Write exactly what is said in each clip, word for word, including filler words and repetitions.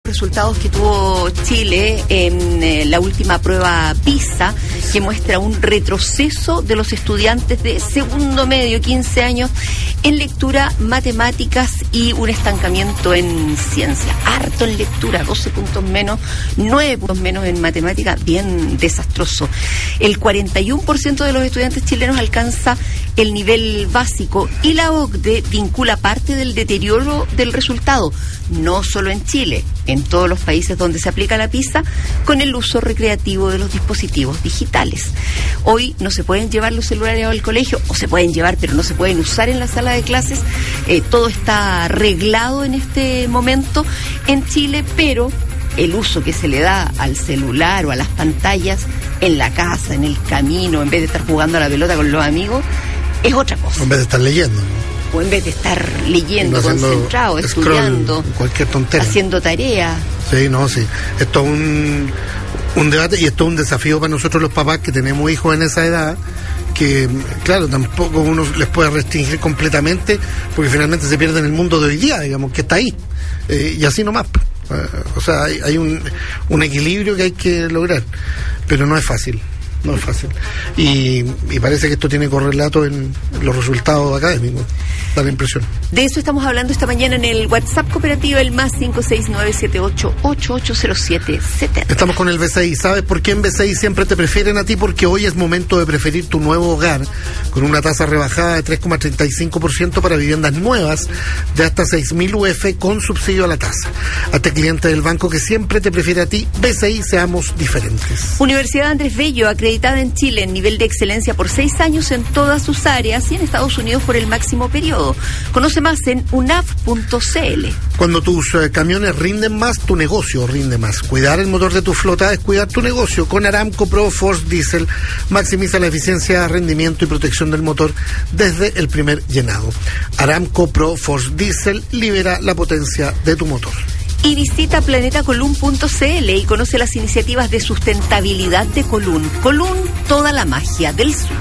resultados que tuvo Chile en eh, la última prueba PISA, que muestra un retroceso de los estudiantes de segundo medio, quince años, en lectura, matemáticas y un estancamiento en ciencia. Harto en lectura, doce puntos menos, nueve puntos menos en matemática, bien desastroso. El cuarenta y uno por ciento de los estudiantes chilenos alcanza el nivel básico y la O C D E vincula parte del deterioro del resultado, no solo en Chile, en todos los países donde se aplica la PISA, con el uso recreativo de los dispositivos digitales. Hoy no se pueden llevar los celulares al colegio, o se pueden llevar, pero no se pueden usar en la sala de clases. Eh, todo está arreglado en este momento en Chile, pero el uso que se le da al celular o a las pantallas en la casa, en el camino, en vez de estar jugando a la pelota con los amigos, es otra cosa. En vez de estar leyendo. O en vez de estar leyendo, concentrado, estudiando, cualquier tontería, haciendo tarea. Sí, no, sí. Esto es un, un debate y esto es un desafío para nosotros los papás que tenemos hijos en esa edad, que claro, tampoco uno les puede restringir completamente, porque finalmente se pierde en el mundo de hoy día, digamos, que está ahí. Eh, y así nomás. Eh, o sea, hay, hay un, un equilibrio que hay que lograr, pero no es fácil. No es fácil. Y, y parece que esto tiene correlato en los resultados académicos. Da la impresión. De eso estamos hablando esta mañana en el WhatsApp cooperativo, el más cinco seis nueve siete ocho ocho ocho cero siete siete. Estamos con el B C I. ¿Sabes por qué en B C I siempre te prefieren a ti? Porque hoy es momento de preferir tu nuevo hogar, con una tasa rebajada de tres coma treinta y cinco por ciento para viviendas nuevas de hasta seis mil U F con subsidio a la tasa. Hazte cliente del banco que siempre te prefiere a ti. B C I, seamos diferentes. Universidad Andrés Bello, acreditada en Chile en nivel de excelencia por seis años en todas sus áreas y en Estados Unidos por el máximo periodo. Conoce más en u n a v punto c l. Cuando tus eh, camiones rinden más, tu negocio rinde más. Cuidar el motor de tu flota es cuidar tu negocio. Con Aramco Pro Force Diesel maximiza la eficiencia, rendimiento y protección del motor desde el primer llenado. Aramco Pro Force Diesel libera la potencia de tu motor. Y visita planeta colún punto c l y conoce las iniciativas de sustentabilidad de Colún. Colún, toda la magia del sur.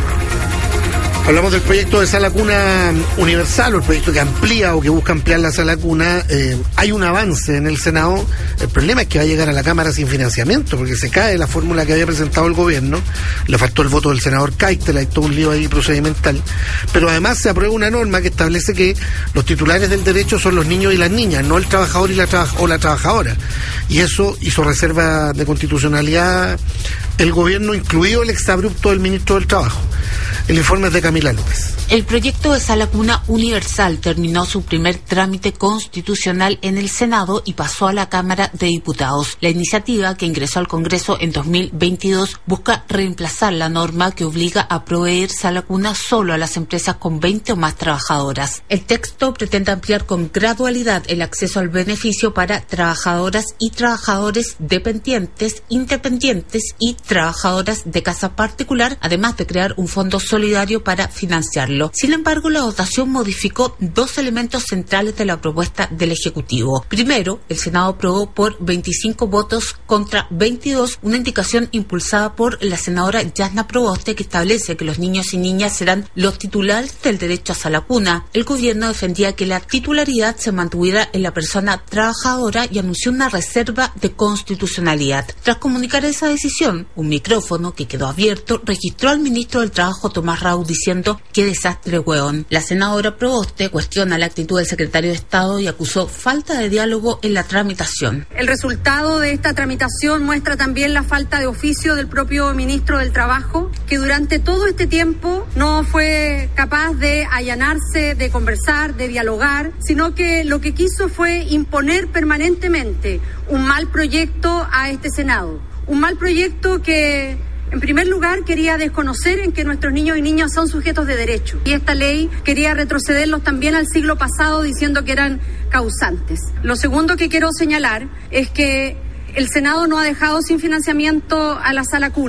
Hablamos del proyecto de Sala Cuna Universal, o el proyecto que amplía o que busca ampliar la Sala Cuna. Eh, hay un avance en el Senado. El problema es que va a llegar a la Cámara sin financiamiento, porque se cae la fórmula que había presentado el gobierno. Le faltó el voto del senador Keitel, hay todo un lío ahí procedimental. Pero además se aprueba una norma que establece que los titulares del derecho son los niños y las niñas, no el trabajador y la traba- o la trabajadora. Y eso hizo reserva de constitucionalidad el gobierno, incluido el exabrupto del ministro del Trabajo. El informe es de Camila López. El proyecto de Sala Cuna Universal terminó su primer trámite constitucional en el Senado y pasó a la Cámara de Diputados. La iniciativa, que ingresó al Congreso en dos mil veintidós, busca reemplazar la norma que obliga a proveer Sala Cuna solo a las empresas con veinte o más trabajadoras. El texto pretende ampliar con gradualidad el acceso al beneficio para trabajadoras y trabajadores dependientes, independientes y trabajadoras de casa particular, además de crear un fondo solidario para financiarlo. Sin embargo, la votación modificó dos elementos centrales de la propuesta del Ejecutivo. Primero, el Senado aprobó por veinticinco votos contra veintidós una indicación impulsada por la senadora Yasna Proboste que establece que los niños y niñas serán los titulares del derecho a Sala Cuna. El gobierno defendía que la titularidad se mantuviera en la persona trabajadora y anunció una reserva de constitucionalidad. Tras comunicar esa decisión, un micrófono que quedó abierto registró al ministro del Trabajo, Tomás Raúl, diciendo que desastre hueón. La senadora Proboste cuestiona la actitud del secretario de Estado y acusó falta de diálogo en la tramitación. El resultado de esta tramitación muestra también la falta de oficio del propio ministro del Trabajo, que durante todo este tiempo no fue capaz de allanarse, de conversar, de dialogar, sino que lo que quiso fue imponer permanentemente un mal proyecto a este Senado. Un mal proyecto que, en primer lugar, quería desconocer en que nuestros niños y niñas son sujetos de derecho. Y esta ley quería retrocederlos también al siglo pasado diciendo que eran causantes. Lo segundo que quiero señalar es que el Senado no ha dejado sin financiamiento a la Sala Cuna,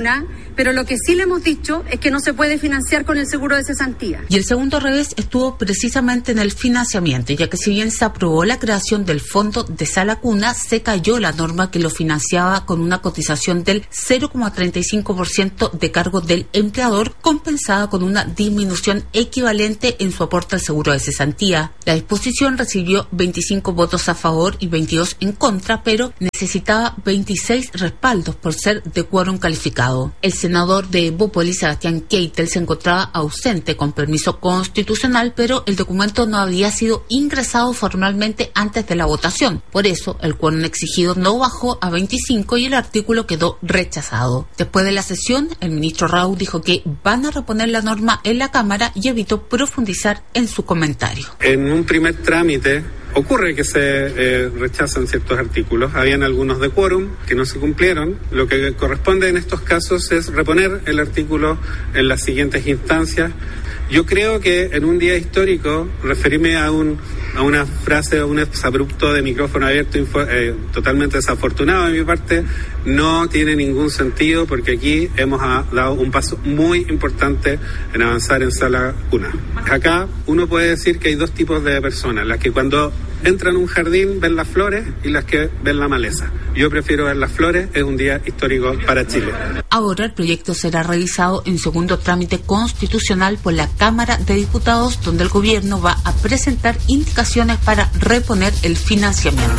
pero lo que sí le hemos dicho es que no se puede financiar con el seguro de cesantía. Y el segundo revés estuvo precisamente en el financiamiento, ya que si bien se aprobó la creación del fondo de Sala Cuna, se cayó la norma que lo financiaba con una cotización del cero coma treinta y cinco por ciento de cargo del empleador, compensada con una disminución equivalente en su aporte al seguro de cesantía. La disposición recibió veinticinco votos a favor y veintidós en contra, pero necesitaba veintiséis respaldos por ser de quórum calificado. El senador de Bópoli, Sebastián Keitel, se encontraba ausente con permiso constitucional, pero el documento no había sido ingresado formalmente antes de la votación. Por eso, el quórum exigido no bajó a veinticinco y el artículo quedó rechazado. Después de la sesión, el ministro Rau dijo que van a reponer la norma en la Cámara y evitó profundizar en su comentario. En un primer trámite ocurre que se eh, rechazan ciertos artículos. Habían algunos de quórum que no se cumplieron. Lo que corresponde en estos casos es reponer el artículo en las siguientes instancias. Yo creo que en un día histórico, referirme a un a una frase, a un exabrupto de micrófono abierto info, eh, totalmente desafortunado de mi parte, no tiene ningún sentido, porque aquí hemos a, dado un paso muy importante en avanzar en Sala Cuna. Acá uno puede decir que hay dos tipos de personas, las que cuando entran a un jardín ven las flores y las que ven la maleza. Yo prefiero ver las flores, es un día histórico para Chile. Ahora el proyecto será revisado en segundo trámite constitucional por la Cámara de Diputados, donde el gobierno va a presentar indicaciones para reponer el financiamiento.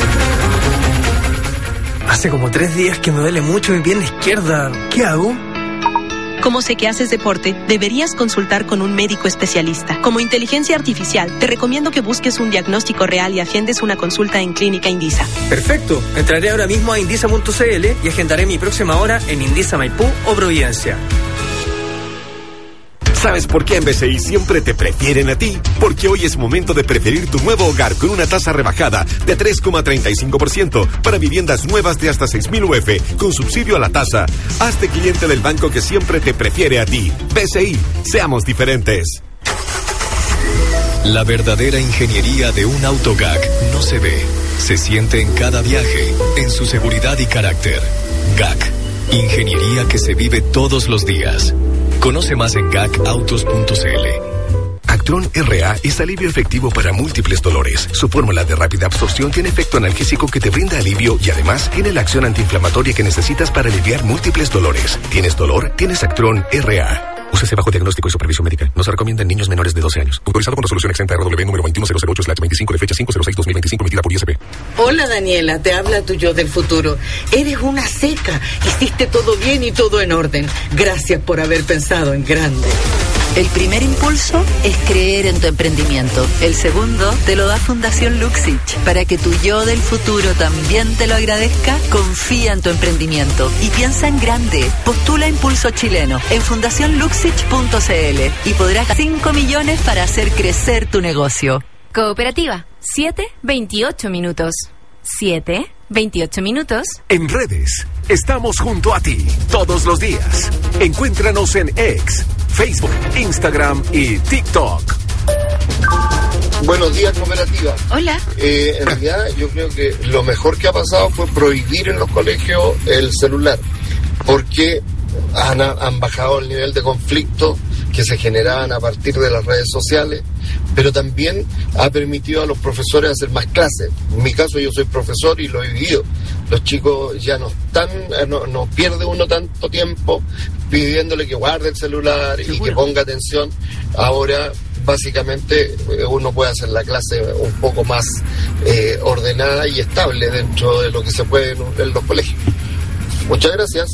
Hace como tres días que me duele mucho mi pierna izquierda. ¿Qué hago? Como sé que haces deporte, deberías consultar con un médico especialista. Como inteligencia artificial, te recomiendo que busques un diagnóstico real y agendes una consulta en Clínica Indisa. Perfecto. Entraré ahora mismo a indisa punto c l y agendaré mi próxima hora en Indisa Maipú o Providencia. ¿Sabes por qué en B C I siempre te prefieren a ti? Porque hoy es momento de preferir tu nuevo hogar con una tasa rebajada de tres coma treinta y cinco por ciento para viviendas nuevas de hasta seis mil U F con subsidio a la tasa. Hazte cliente del banco que siempre te prefiere a ti. B C I, seamos diferentes. La verdadera ingeniería de un auto G A C no se ve, se siente en cada viaje, en su seguridad y carácter. G A C, ingeniería que se vive todos los días. Conoce más en gacautos punto c l. Actron R A es alivio efectivo para múltiples dolores. Su fórmula de rápida absorción tiene efecto analgésico que te brinda alivio y además tiene la acción antiinflamatoria que necesitas para aliviar múltiples dolores. ¿Tienes dolor? Tienes Actron R A. Úsese bajo diagnóstico y supervisión médica. No se recomienda en niños menores de doce años. Autorizado con resolución exenta R W número veintiuno cero cero ocho veinticinco de fecha cinco cero seis dos mil veinticinco emitida por I S P. Hola Daniela, te habla tu yo del futuro. Eres una seca. Hiciste todo bien y todo en orden. Gracias por haber pensado en grande. El primer impulso es creer en tu emprendimiento. El segundo te lo da Fundación Luxich. Para que tu yo del futuro también te lo agradezca, confía en tu emprendimiento y piensa en grande. Postula Impulso Chileno en fundación luxich punto c l y podrás cinco millones para hacer crecer tu negocio. Cooperativa, siete veintiocho minutos. siete veintiocho minutos. En redes, estamos junto a ti todos los días. Encuéntranos en X, Facebook, Instagram y TikTok. Buenos días, cooperativa. Hola. Eh, en realidad, yo creo que lo mejor que ha pasado fue prohibir en los colegios el celular, porque han, han bajado el nivel de conflicto que se generaban a partir de las redes sociales, pero también ha permitido a los profesores hacer más clases. En mi caso, yo soy profesor y lo he vivido. Los chicos ya no están, no, no pierde uno tanto tiempo pidiéndole que guarde el celular y que ponga atención. Ahora, básicamente, uno puede hacer la clase un poco más eh, ordenada y estable dentro de lo que se puede en, en los colegios. Muchas gracias.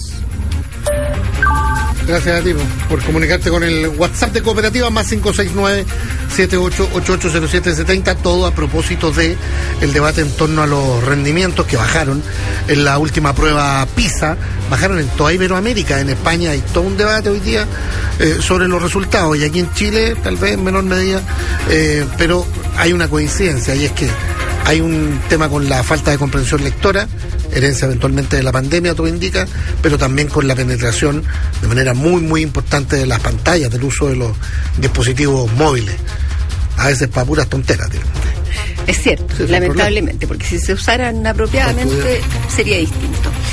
Gracias a ti por comunicarte con el WhatsApp de Cooperativa más cinco seis nueve, siete ocho ocho ocho cero siete siete cero, todo a propósito de el debate en torno a los rendimientos que bajaron en la última prueba PISA, bajaron en toda Iberoamérica. En España hay todo un debate hoy día eh, sobre los resultados, y aquí en Chile tal vez en menor medida, eh, pero hay una coincidencia, y es que hay un tema con la falta de comprensión lectora, herencia eventualmente de la pandemia, todo indica, pero también con la penetración de manera muy, muy importante de las pantallas, del uso de los dispositivos móviles, a veces para puras tonteras, tío. Es cierto, sí, lamentablemente, porque si se usaran apropiadamente sería distinto.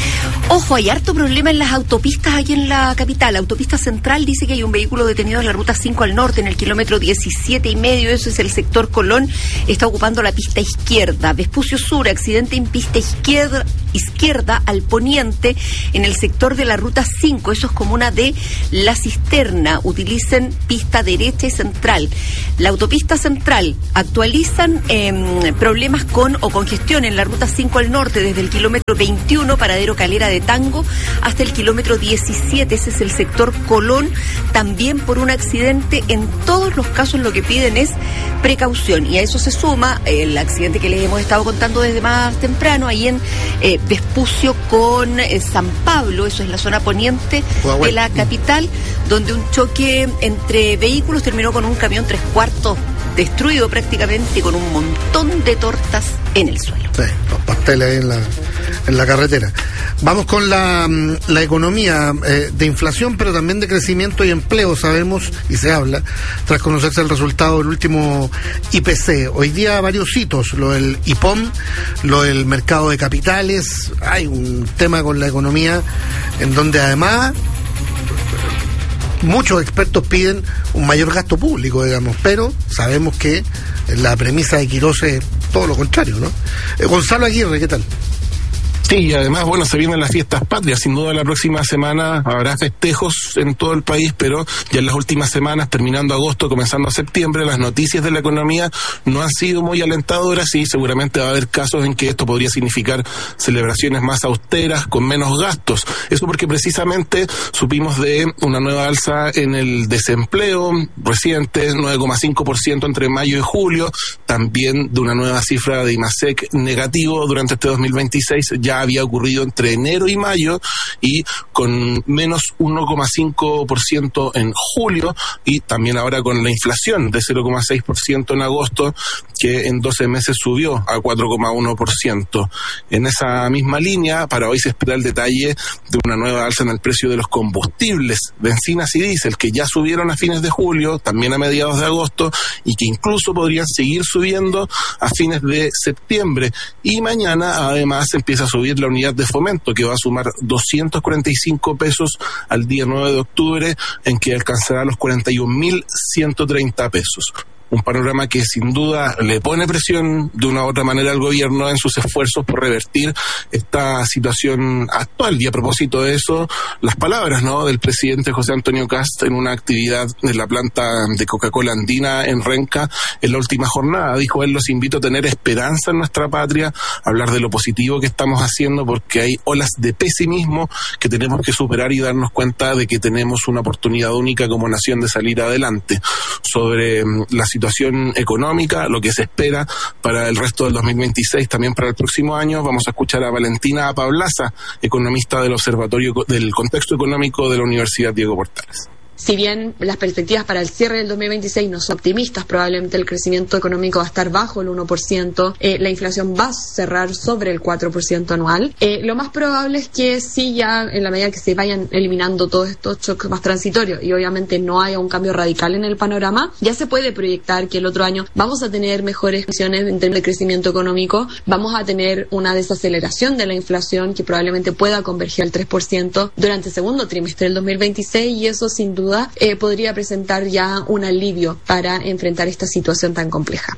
Ojo, hay harto problema en las autopistas aquí en la capital. La autopista central dice que hay un vehículo detenido en la ruta cinco al norte, en el kilómetro diecisiete y medio, eso es el sector Colón, está ocupando la pista izquierda. Vespucio Sur, accidente en pista izquierda, izquierda al poniente, en el sector de la ruta cinco, eso es comuna de La Cisterna. Utilicen pista derecha y central. La autopista central, actualizan eh, problemas con o congestión en la ruta cinco al norte, desde el kilómetro veintiuno, paradero Calera de Tango, hasta el kilómetro diecisiete, ese es el sector Colón, también por un accidente. En todos los casos lo que piden es precaución, y a eso se suma el accidente que les hemos estado contando desde más temprano, ahí en eh, Vespucio con eh, San Pablo, eso es la zona poniente de la capital, donde un choque entre vehículos terminó con un camión tres cuartos destruido prácticamente, con un montón de tortas en el suelo. Sí, los pasteles ahí en la, en la carretera. Vamos con la, la economía eh, de inflación, pero también de crecimiento y empleo, sabemos y se habla, tras conocerse el resultado del último I P C. Hoy día varios hitos, lo del I P O M, lo del mercado de capitales, hay un tema con la economía en donde además muchos expertos piden un mayor gasto público, digamos, pero sabemos que la premisa de Quirós es todo lo contrario, ¿no? Eh, Gonzalo Aguirre, ¿qué tal? Sí, y además, bueno, se vienen las fiestas patrias. Sin duda la próxima semana habrá festejos en todo el país, pero ya en las últimas semanas, terminando agosto, comenzando septiembre, las noticias de la economía no han sido muy alentadoras y seguramente va a haber casos en que esto podría significar celebraciones más austeras, con menos gastos. Eso porque precisamente supimos de una nueva alza en el desempleo reciente, nueve coma cinco por ciento entre mayo y julio, también de una nueva cifra de IMASEC negativo durante este dos mil veintiséis, ya había ocurrido entre enero y mayo, y con menos uno coma cinco por ciento en julio, y también ahora con la inflación de cero coma seis por ciento en agosto, que en doce meses subió a cuatro coma uno por ciento. En esa misma línea, para hoy se espera el detalle de una nueva alza en el precio de los combustibles, bencinas y diésel, que ya subieron a fines de julio, también a mediados de agosto, y que incluso podrían seguir subiendo a fines de septiembre. Y mañana además empieza a subir la unidad de fomento, que va a sumar doscientos cuarenta y cinco pesos al día nueve de octubre, en que alcanzará los cuarenta y un mil ciento treinta pesos. Un panorama que sin duda le pone presión de una u otra manera al gobierno en sus esfuerzos por revertir esta situación actual. Y a propósito de eso, las palabras, ¿no?, del presidente José Antonio Kast en una actividad en la planta de Coca-Cola Andina en Renca en la última jornada. Dijo él: los invito a tener esperanza en nuestra patria, a hablar de lo positivo que estamos haciendo, porque hay olas de pesimismo que tenemos que superar y darnos cuenta de que tenemos una oportunidad única como nación de salir adelante. Sobre la situación económica, lo que se espera para el resto del dos mil veintiséis, también para el próximo año, vamos a escuchar a Valentina Pablaza, economista del Observatorio del Contexto Económico de la Universidad Diego Portales. Si bien las perspectivas para el cierre del dos mil veintiséis no son optimistas, probablemente el crecimiento económico va a estar bajo el uno por ciento, eh, la inflación va a cerrar sobre el cuatro por ciento anual. Eh, lo más probable es que sí, ya en la medida que se vayan eliminando todos estos choques más transitorios y obviamente no haya un cambio radical en el panorama, ya se puede proyectar que el otro año vamos a tener mejores condiciones en términos de crecimiento económico, vamos a tener una desaceleración de la inflación que probablemente pueda converger al tres por ciento durante el segundo trimestre del dos mil veintiséis, y eso sin duda Eh, podría presentar ya un alivio para enfrentar esta situación tan compleja.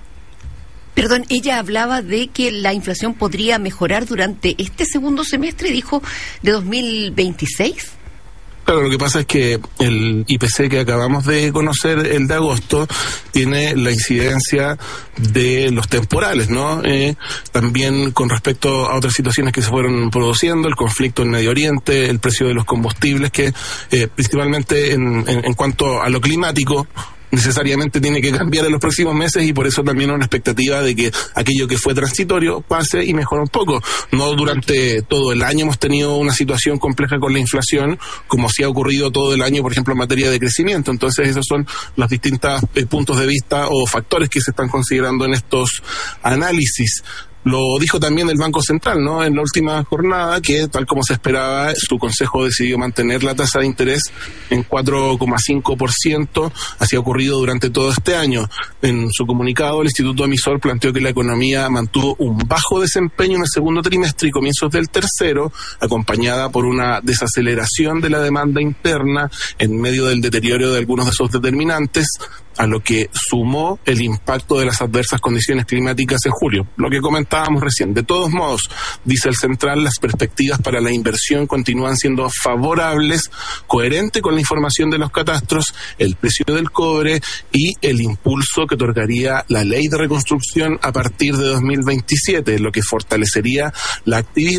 Perdón, ella hablaba de que la inflación podría mejorar durante este segundo semestre, dijo, de dos mil veintiséis. Claro, lo que pasa es que el I P C que acabamos de conocer, el de agosto, tiene la incidencia de los temporales, ¿no? Eh, también con respecto a otras situaciones que se fueron produciendo, el conflicto en Medio Oriente, el precio de los combustibles, que eh, principalmente en, en, en cuanto a lo climático, necesariamente tiene que cambiar en los próximos meses, y por eso también una expectativa de que aquello que fue transitorio pase y mejore un poco. No durante todo el año hemos tenido una situación compleja con la inflación, como sí ha ocurrido todo el año, por ejemplo, en materia de crecimiento. Entonces esos son los distintos eh, puntos de vista o factores que se están considerando en estos análisis. Lo dijo también el Banco Central, ¿no? En la última jornada, que tal como se esperaba, su consejo decidió mantener la tasa de interés en cuatro coma cinco por ciento, así ha ocurrido durante todo este año. En su comunicado, el Instituto Emisor planteó que la economía mantuvo un bajo desempeño en el segundo trimestre y comienzos del tercero, acompañada por una desaceleración de la demanda interna en medio del deterioro de algunos de esos determinantes, a lo que sumó el impacto de las adversas condiciones climáticas en julio, lo que comentábamos recién. De todos modos, dice el Central, las perspectivas para la inversión continúan siendo favorables, coherente con la información de los catastros, el precio del cobre y el impulso que otorgaría la ley de reconstrucción a partir de dos mil veintisiete, lo que fortalecería la actividad